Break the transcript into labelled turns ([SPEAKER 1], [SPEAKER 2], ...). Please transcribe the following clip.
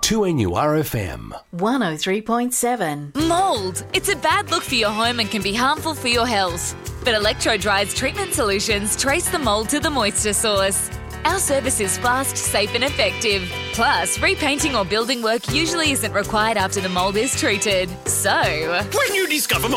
[SPEAKER 1] 2NURFM
[SPEAKER 2] 103.7.
[SPEAKER 3] Mould. It's a bad look for your home and can be harmful for your health. But Electro-Dry's treatment solutions trace the mould to the moisture source. Our service is fast, safe and effective. Plus, repainting or building work usually isn't required after the mould is treated. So,
[SPEAKER 4] when you discover